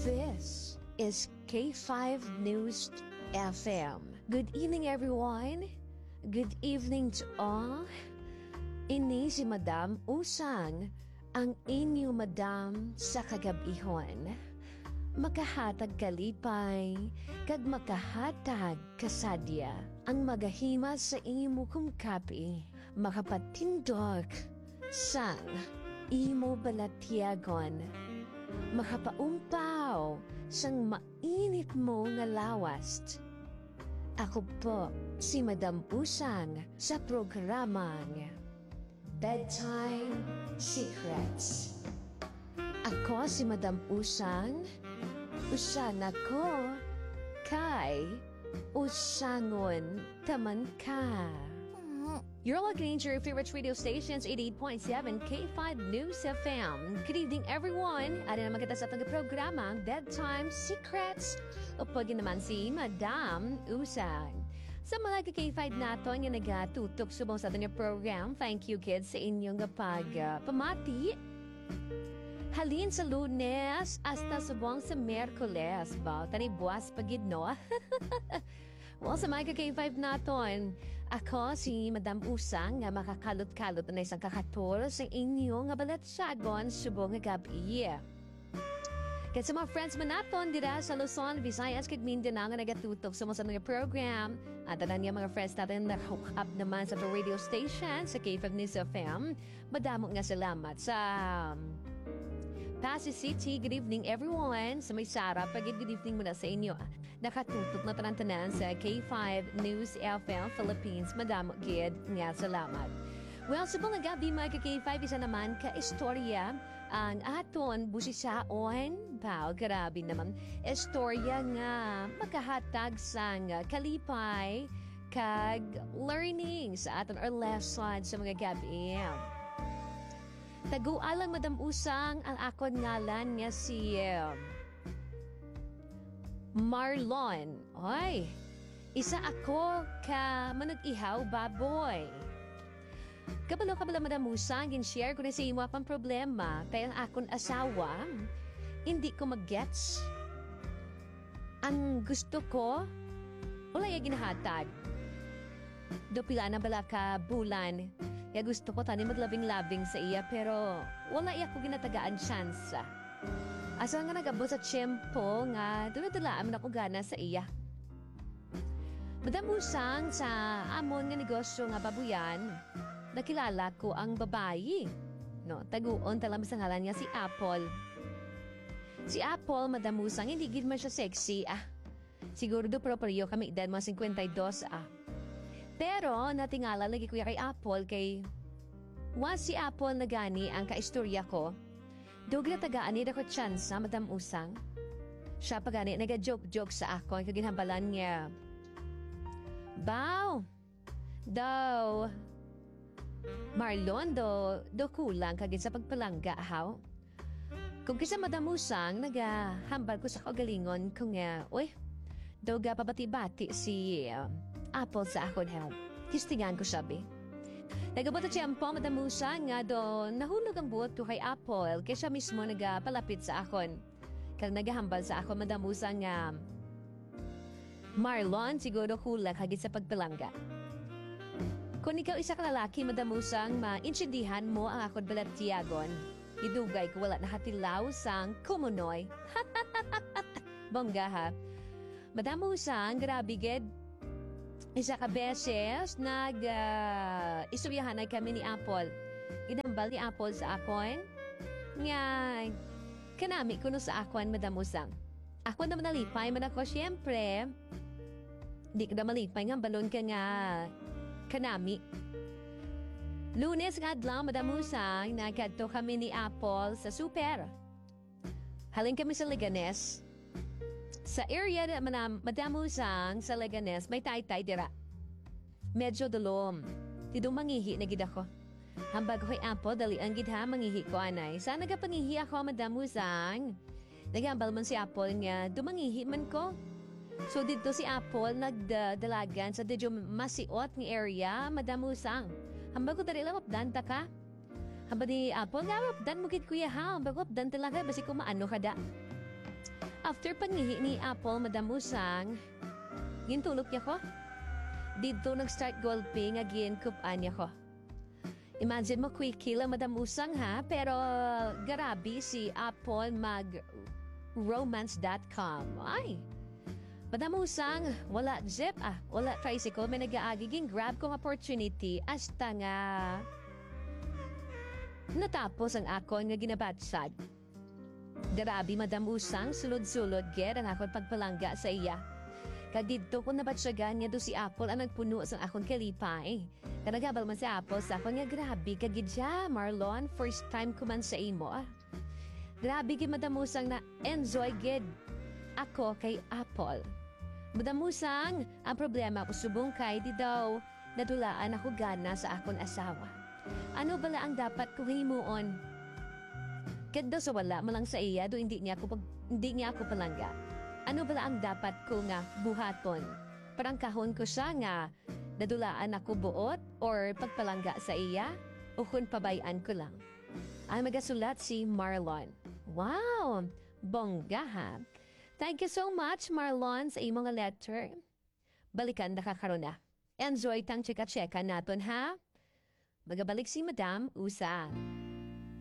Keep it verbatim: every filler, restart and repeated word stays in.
This is K five News F M. Good evening, everyone. Good evening to all. Ini si Madam Usang, ang inyo Madam sa kagabihon. Makahatag kalipay, kag makahatag kasadya. Ang magahima sa imo kumkapi, makapatindog sang imo balatyagon. Makapaumpaw sang mainit mo nga lawast. Ako po si Madam Usang sa programang Bedtime Secrets. Ako si Madam Usang, usan ako kay Usangon taman ka. You're listening to your favorite radio stations, eighty-eight point seven K five News F M. Good evening, everyone. Ari naman kita sa itong programang Bedtime Secrets. Upag naman si Madam Usang. Sa mga ka-K five naton nga nagatutok subong sa itong program, thank you kids sa inyong pag uh, pamati. Halin sa Lunes hasta subong sa Merkules. Ba, tani buwas pagid, no? Well, sa mga ka-K five naton, ako si Madam Usang nga makakalot-kalot na isang kakator sa inyo nga balatsagon subong nga gabi. Kaya sa mga friends man naton dira sa Luzon, Visayas, kag Mindanao nga nagatutok sa mga program at tanan nga mga friends natin na hook up naman sa radio station sa K five News F M. Madamo nga salamat sa Pasig City. Good evening, everyone. Sa may Sara, pagid good evening muna sa inyo. Nakatutok na tanan sa K five News F M Philippines. Madamo gid nga salamat. Well, sa mga gabi mga ka-K five, isa naman ka-istorya ang aton busisaon. Pao, grabe naman. Istorya nga makahatag sang kalipay kag learning sa aton or lesson sa mga gabi. Tagualang Madam Usang ang akon ngalan nga si uh, Marlon. Oy, isa ako ka manag-ihaw baboy. Kabalo kabalo Madam Usang, gin-share ko na sa imo pang problema kaya ang akon asawa hindi ko mag-gets. Ang gusto ko wala yung ginahatag. Do pila na bala ka bulan. Kaya gusto ko tani maglabing-labing sa iya pero wala iya ko ginatagaan chance. Asa nga nagabot sa tiyempo nga dula-dulaan man ako gana sa iya. Madam Usang, sa amon nga negosyo nga babuyan, nakilala ko ang babayi. No, taguon talam sa ngalan niya si Apple. Si Apple, Madam Usang, hindi gid man siya sexy ah. Siguro do properyo kami edad mga fifty-two ah. Pero natingala lagi kuya kay Apple kay was si Apple na gani ang kaistorya ko. Dog na tagaan niya ko chance sa Madam Usang. Siya pa gani nag-joke-joke sa ako ang kaginhambalan niya. Bow! Daw! Marlon, do, do kulang kagin sa pagpalangga, haw? Kung kisa Madam Usang, nagahambal ko sa kagalingon kung nga, uy, do ga pabati-bati si... Uh, Apple sa akon help. Kistingan ko sabi. Nagabot at siyang po Madam Usang nga do nahulog ang buot ko kay Apple kaya siya mismo nagapalapit sa akon. Kaya nagahambal sa akon Madam Usang nga Marlon siguro kulang hagit sa pagpalangga. Kung ikaw isa ka lalaki Madam Usang, maintindihan mo ang akon balatyagon. Idugay ko wala na hatilaw sang kumunoy. Bongga ha. Madam Usang, grabe ged. Isa ka beses, nag, uh, istoryahan ay kami ni Apple. Ginambal ni Apple sa akon. Nga, kanami ko no sa akon, Madam Usang. Ako na manalipay man ako, syempre. Hindi ko na malipay nga, balon ka nga, kanami. Lunes nga adlaw, Madam Usang, nagkadto kami ni Apple sa super. Halin kami sa Leganes. Sa area na Madam Usang sa Leganes, may tay-tay dira. Medyo dulom. Tidong mangihi na gid ako. Hambag ko'y Apple, dali ang gid ha, mangihi ko anay. Sana nagapangihi ako, Madam Usang. Nagambal man si Apple nga, dumangihi man ko. So dito si Apple nagdalagan sa dedyo masiot ng area, Madam Usang. Hambag ko dali lang updan ta ka. Hambag ni Apple nga updan mo gid kuya ha, hambag updan talaga, basi ko maano ka da. After pangihi ni Apple, Madam Usang, gintulok niya ko. Dito nag-start gulping again kupan niya ko. Imagine mo quickie lang, Madam Usang, ha? Pero garabi si Apple mag romance dot com. Ay, Madam Usang, wala jeep ah, wala tricycle, may nag-aagiging grab kong opportunity hasta nga natapos ang akon nga ginabatsad. Grabe, Madam Usang, sulod-sulod ger ang akon pagpalangga sa iya. Kagdito ko nabatsyagan nga do si Apple ang nagpuno sa akon kalipay. Kanagabal man si Apple sa akon nga grabe kagidya, Marlon, first time ko man sa imo ah. Grabe gid, Madam Usang, na enjoy gid ako kay Apple. Madam Usang, ang problema ko subong kay di daw nadulaan ako gana sa akon asawa. Ano bala ang dapat ko himuon? Kada sa wala malang sa iya do hindi niya ako pag, hindi niya ako palangga. Ano bala ang dapat ko nga buhaton? Parang kahon ko siya nga nadulaan ako buot or pagpalangga sa iya o kung pabayaan ko lang. Ay magasulat si Marlon. Wow! Bongga ha! Thank you so much, Marlon, sa imong letter. Balikan na kakaroon na. Enjoy tang chika-cheka naton ha? Magabalik si Madam Usang.